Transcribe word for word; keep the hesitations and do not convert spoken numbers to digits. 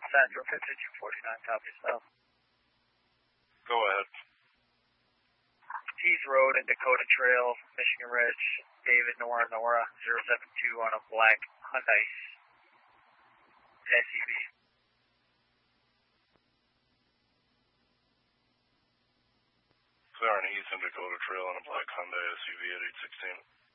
Central, fifty-two forty-nine, copy south. Go ahead. Tees Road and Dakota Trail, Michigan Ridge, David Nora Nora, zero seven two on a black Hyundai S U V. Clear on East and Dakota Trail on a black Hyundai S U V at eight sixteen.